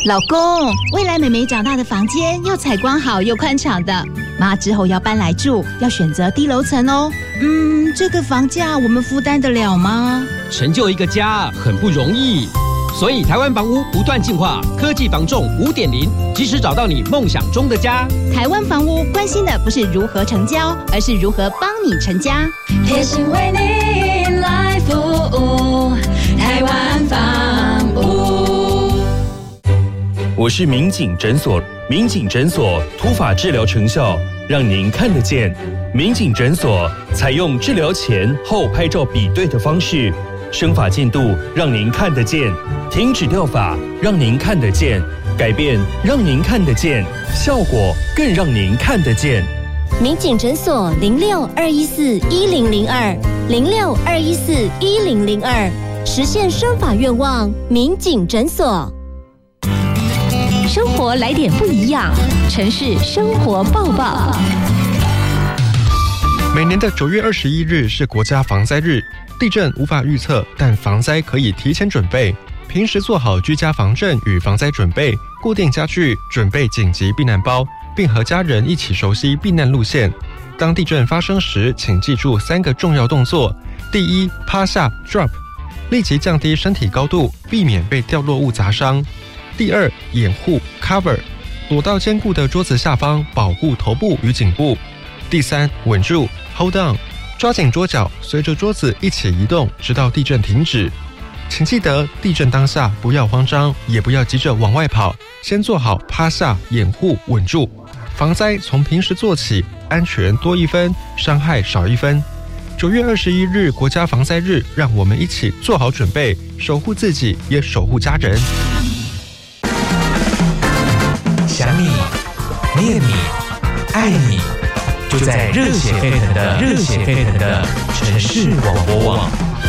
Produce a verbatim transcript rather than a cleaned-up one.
老公，未来妹妹长大的房间要采光好又宽敞的，妈之后要搬来住，要选择低楼层哦。嗯，这个房价我们负担得了吗？ 成就一个家很不容易，所以台湾房屋不断进化，科技房仲 五点零， 及时找到你梦想中的家。 台湾房屋关心的不是如何成交，而是如何帮你成家。 贴心为你来服务，台湾房屋。 我是民警诊所，民警诊所土法治疗成效，让您看得见。民警诊所采用治疗前后拍照比对的方式，生发进度让您看得见，停止掉发让您看得见，改变让您看得见，效果更让您看得见。 民警诊所零六二一四一零零二零六二一四一零零二，实现生发愿望，民警诊所。 生活来点不一样，城市生活报报。 每年的九月二十一日是国家防灾日，地震无法预测，但防灾可以提前准备。平时做好居家防震与防灾准备，固定家具，准备紧急避难包，并和家人一起熟悉避难路线。当地震发生时，请记住三个重要动作：第一，趴下 drop， 立即降低身体高度，避免被掉落物砸伤；第二，掩护 cover， 躲到坚固的桌子下方，保护头部与颈部；第三，稳住 hold on， 抓紧桌角，随着桌子一起移动，直到地震停止。请记得，地震当下不要慌张，也不要急着往外跑，先做好趴下、掩护、稳住。防灾从平时做起，安全多一分，伤害少一分。九月二十一日国家防灾日，让我们一起做好准备，守护自己，也守护家人。 想你，念你，爱你，就在热血沸腾的热血沸腾的城市广播网。